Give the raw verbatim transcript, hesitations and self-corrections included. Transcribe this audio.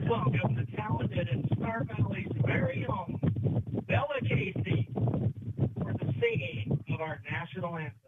welcome the talented and Star Valley's very own Bella Casey for the singing of our national anthem.